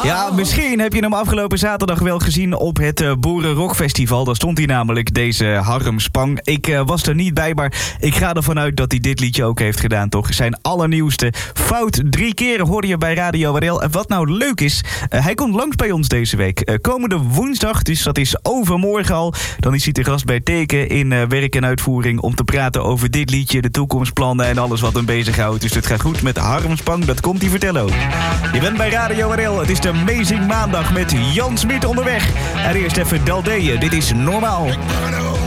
Ja, misschien heb je hem afgelopen zaterdag wel gezien op het Boerenrockfestival. Daar stond hij namelijk, deze Harm Spang. Ik was er niet bij, maar ik ga ervan uit dat hij dit liedje ook heeft gedaan, toch? Zijn allernieuwste Fout 3 keer hoorde je bij Radio WRL. En wat nou leuk is, hij komt langs bij ons deze week. Komende woensdag, dus dat is overmorgen al. Dan is hij te gast bij Teken in werk en uitvoering om te praten over dit liedje, de toekomstplannen en alles wat hem bezighoudt. Dus het gaat goed met Harm Spang, dat komt hij vertellen ook. Je bent bij Radio WRL, het is de Amazing Maandag met Jan Smit onderweg. En eerst even Daldeeën, dit is Normaal. Ik ben